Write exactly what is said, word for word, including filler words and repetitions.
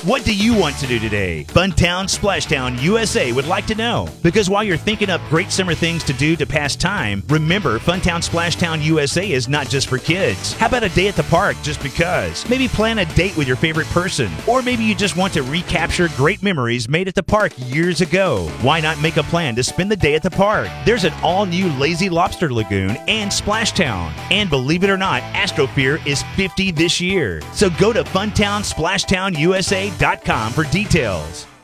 What do you want to do today? Funtown Splashtown U S A would like to know. Because while you're thinking up great summer things to do to pass time, remember Funtown Splashtown U S A is not just for kids. How about a day at the park just because? Maybe plan a date with your favorite person. Or maybe you just want to recapture great memories made at the park years ago. Why not make a plan to spend the day at the park? There's an all-new Lazy Lobster Lagoon and Splashtown. And believe it or not, Astrophere is fifty this year. So go to funtown splashtown U S A dot com for details.